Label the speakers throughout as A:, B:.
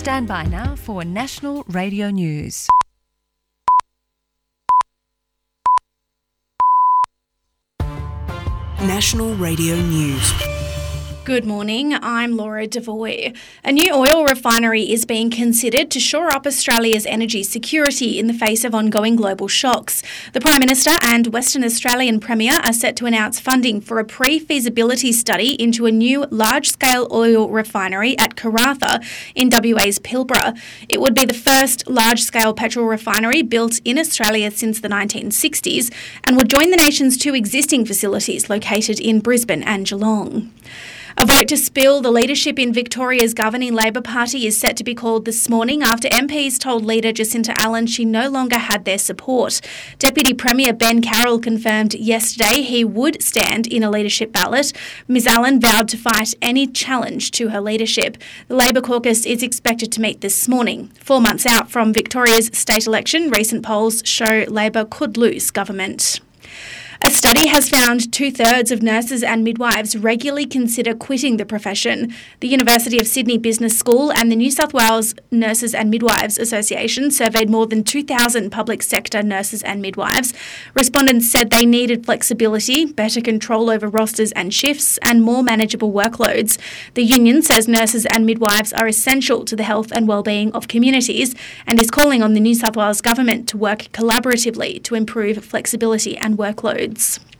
A: Stand by now for National Radio News.
B: National Radio News.
C: Good morning, I'm Laura Devoy. A new oil refinery is being considered to shore up Australia's energy security in the face of ongoing global shocks. The Prime Minister and Western Australian Premier are set to announce funding for a pre-feasibility study into a new large-scale oil refinery at Karratha in WA's Pilbara. It would be the first large-scale petrol refinery built in Australia since the 1960s and would join the nation's two existing facilities located in Brisbane and Geelong. A vote to spill the leadership in Victoria's governing Labor Party is set to be called this morning after MPs told leader Jacinta Allan she no longer had their support. Deputy Premier Ben Carroll confirmed yesterday he would stand in a leadership ballot. Ms Allan vowed to fight any challenge to her leadership. The Labor caucus is expected to meet this morning. 4 months out from Victoria's state election, recent polls show Labor could lose government. A study has found 2/3 of nurses and midwives regularly consider quitting the profession. The University of Sydney Business School and the New South Wales Nurses and Midwives Association surveyed more than 2,000 public sector nurses and midwives. Respondents said they needed flexibility, better control over rosters and shifts, and more manageable workloads. The union says nurses and midwives are essential to the health and well-being of communities and is calling on the New South Wales Government to work collaboratively to improve flexibility and workloads.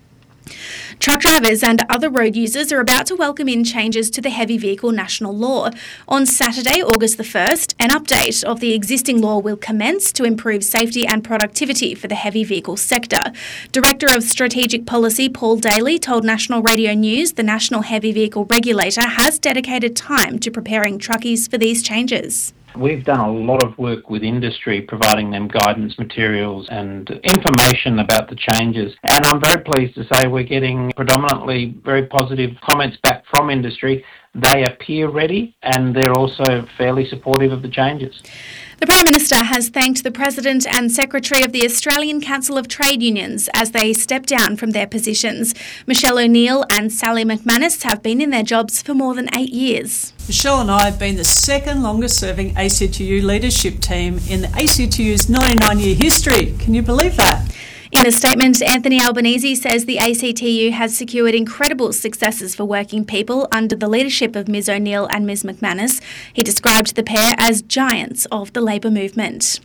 C: Truck drivers and other road users are about to welcome in changes to the Heavy Vehicle National Law. On Saturday, August the 1st, an update of the existing law will commence to improve safety and productivity for the heavy vehicle sector. Director of Strategic Policy Paul Daly told National Radio News the National Heavy Vehicle Regulator has dedicated time to preparing truckies for these changes.
D: We've done a lot of work with industry, providing them guidance materials and information about the changes. And I'm very pleased to say we're getting predominantly very positive comments back from industry. They appear ready and they're also fairly supportive of the changes.
C: The Prime Minister has thanked the President and Secretary of the Australian Council of Trade Unions as they step down from their positions. Michelle O'Neill and Sally McManus have been in their jobs for more than 8 years.
E: Michelle and I have been the second longest serving ACTU leadership team in the ACTU's 99-year history. Can you believe that?
C: In a statement, Anthony Albanese says the ACTU has secured incredible successes for working people under the leadership of Ms O'Neill and Ms McManus. He described the pair as giants of the Labor movement.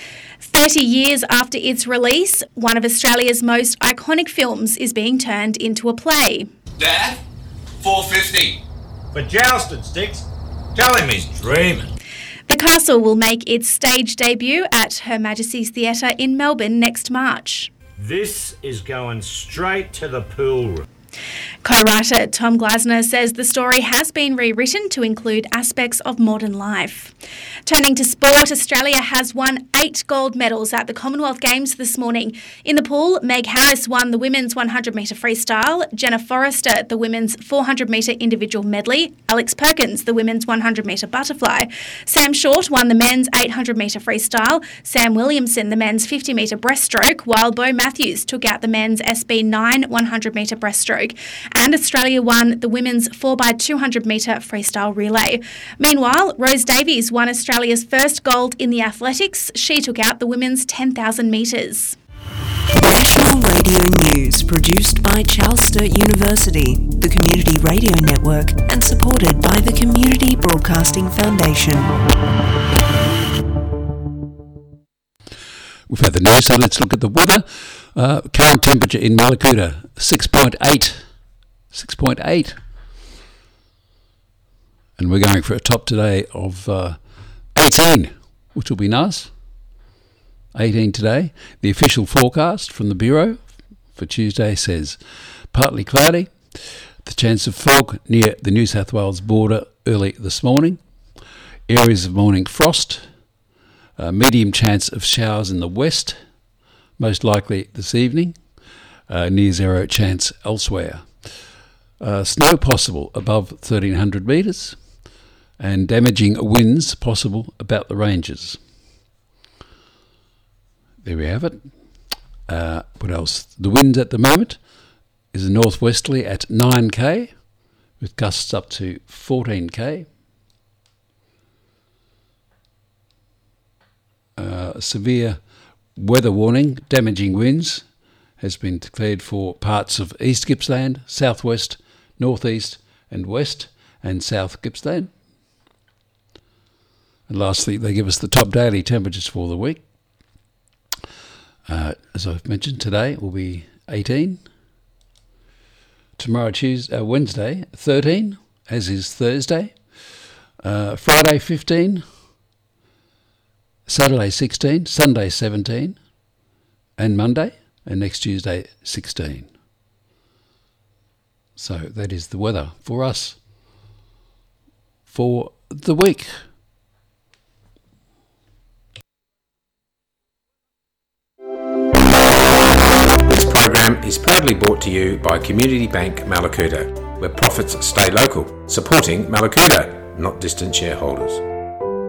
C: 30 years after its release, one of Australia's most iconic films is being turned into a play.
F: Dad, $4.50.
G: For jousting sticks? Tell him he's dreaming.
C: The Castle will make its stage debut at Her Majesty's Theatre in Melbourne next March.
G: This is going straight to the pool room.
C: Co-writer Tom Glasner says the story has been rewritten to include aspects of modern life. Turning to sport, Australia has won 8 gold medals at the Commonwealth Games this morning. In the pool, Meg Harris won the women's 100-metre freestyle, Jenna Forrester the women's 400-metre individual medley, Alex Perkins the women's 100-metre butterfly. Sam Short won the men's 800-metre freestyle, Sam Williamson the men's 50-metre breaststroke, while Beau Matthews took out the men's SB9 100-metre breaststroke. And Australia won the women's 4x200-metre freestyle relay. Meanwhile, Rose Davies won Australia's first gold in the athletics. She took out the women's 10,000 metres.
B: National Radio News, produced by Charles Sturt University, the Community Radio Network, and supported by the Community Broadcasting Foundation.
H: We've had the news, so let's look at the weather. Current temperature in Mallacoota, 6.8. 6.8. And we're going for a top today of 18, which will be nice. 18 today. The official forecast from the Bureau for Tuesday says partly cloudy, the chance of fog near the New South Wales border early this morning, areas of morning frost, medium chance of showers in the west, most likely this evening, near zero chance elsewhere. Snow possible above 1,300 metres, and damaging winds possible about the ranges. There we have it. What else? The wind at the moment is a northwesterly at 9k, with gusts up to 14k. severe weather warning, damaging winds, has been declared for parts of East Gippsland, southwest, northeast and west and South Gippsland. And lastly, they give us the top daily temperatures for the week. As I've mentioned, today will be 18. Tomorrow, Wednesday, 13, as is Thursday. Friday, 15. Saturday, 16. Sunday, 17. And Monday, and next Tuesday, 16. So that is the weather for us for the week.
I: This program is proudly brought to you by Community Bank Mallacoota, where profits stay local, supporting Mallacoota, not distant shareholders.